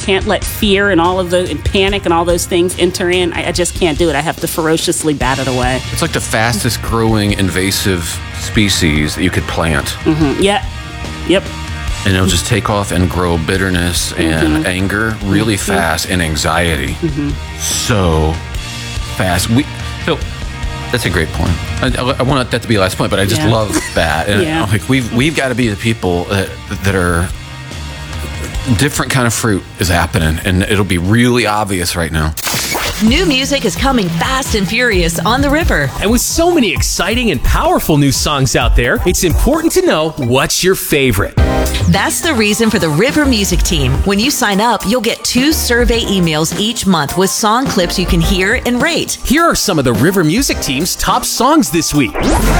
can't let fear and all of the and panic and all those things enter in. I just can't do it. I have to ferociously bat it away. It's like the fastest growing invasive species that you could plant. Mm-hmm. Yep. And it'll just take off and grow bitterness and anger really fast, and anxiety so fast. So that's a great point. I want that to be the last point, but I just love that. And like we've got to be the people that are different kind of fruit is happening, and it'll be really obvious right now. New music is coming fast and furious on the River. And with so many exciting and powerful new songs out there, it's important to know what's your favorite. That's the reason for the River Music Team. When you sign up, you'll get 2 survey emails each month with song clips you can hear and rate. Here are some of the River Music Team's top songs this week.